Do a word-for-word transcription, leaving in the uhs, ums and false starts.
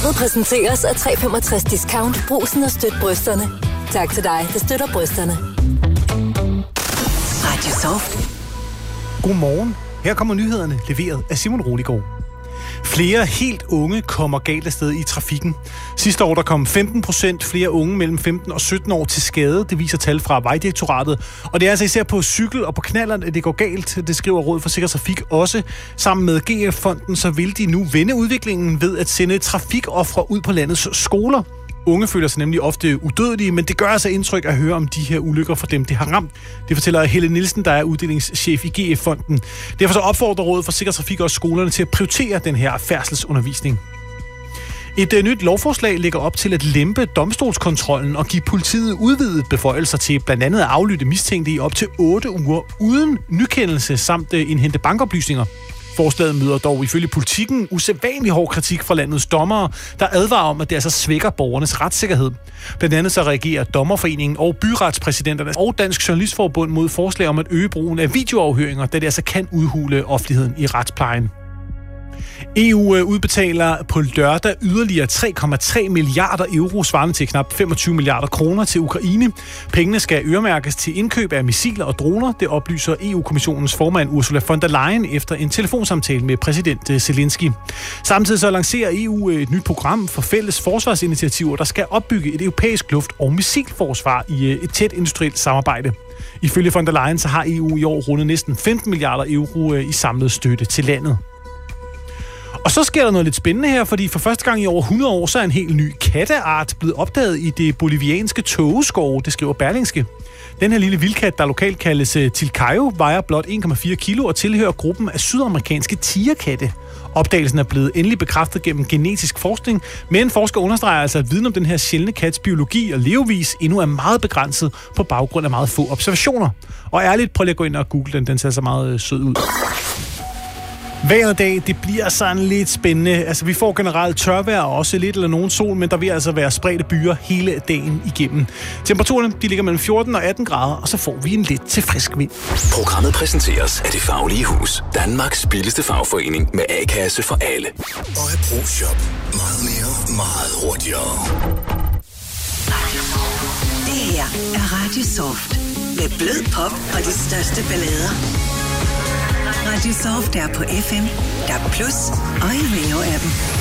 Programmet præsenteres af tre komma femogtres Discount. Brugsen og støt brysterne. Tak til dig, der støtter brysterne. Radio Soft. Godmorgen. Her kommer nyhederne, leveret af Simon Roligård. Flere helt unge kommer galt afsted i trafikken. Sidste år der kom femten procent flere unge mellem femten og sytten år til skade. Det viser tal fra Vejdirektoratet. Og det er altså især på cykel og på knallert, at det går galt. Det skriver Rådet for Sikker Trafik også. Sammen med G F-fonden så vil de nu vende udviklingen ved at sende trafikoffere ud på landets skoler. Unge føler sig nemlig ofte udødelige, men det gør altså indtryk at høre om de her ulykker for dem, det har ramt. Det fortæller Helle Nielsen, der er uddelingschef i G F-fonden. Derfor så opfordrer Rådet for Sikker Trafik og skolerne til at prioritere den her færdselsundervisning. Et uh, nyt lovforslag lægger op til at lempe domstolskontrollen og give politiet udvidet beføjelser til blandt andet at aflytte mistænkte i op til otte uger uden nykendelse samt uh, indhente bankoplysninger. Forslaget møder dog ifølge Politikken usædvanlig hård kritik fra landets dommere, der advarer om, at det altså svækker borgernes retssikkerhed. Blandt andet så reagerer Dommerforeningen og byretspræsidenterne og Dansk Journalistforbund mod forslag om at øge brugen af videoafhøringer, da det altså kan udhule offentligheden i retsplejen. E U udbetaler på lørdag yderligere tre komma tre milliarder euro, svarende til knap femogtyve milliarder kroner til Ukraine. Pengene skal øremærkes til indkøb af missiler og droner. Det oplyser E U-kommissionens formand Ursula von der Leyen efter en telefonsamtale med præsident Zelensky. Samtidig så lancerer E U et nyt program for fælles forsvarsinitiativer, der skal opbygge et europæisk luft- og missilforsvar i et tæt industrielt samarbejde. Ifølge von der Leyen så har E U i år rundet næsten femten milliarder euro i samlet støtte til landet. Og så sker der noget lidt spændende her, fordi for første gang i over hundrede år, så er en helt ny katteart blevet opdaget i det bolivianske tågeskove, det skriver Berlingske. Den her lille vildkat, der lokalt kaldes Tilcayo, vejer blot en komma fire kilo og tilhører gruppen af sydamerikanske tigerkatte. Opdagelsen er blevet endelig bekræftet gennem genetisk forskning, men forskere understreger altså, at viden om den her sjældne kats biologi og levevis endnu er meget begrænset på baggrund af meget få observationer. Og ærligt, prøv lige at gå ind og google den, den ser så meget sød ud. Hver dag, det bliver sådan lidt spændende. Altså, vi får generelt tørvejr og også lidt eller nogen sol, men der vil altså være spredte byer hele dagen igennem. Temperaturerne, de ligger mellem fjorten og atten grader, og så får vi en lidt til frisk vind. Programmet præsenteres af Det Faglige Hus. Danmarks billigste fagforening med A-kasse for alle. Og et ProShop. Meget mere, meget hurtigere. Det her er Radio Soft. Med blød pop og de største ballader. Radio Soft er på F M, D A B plus og i Radio-appen.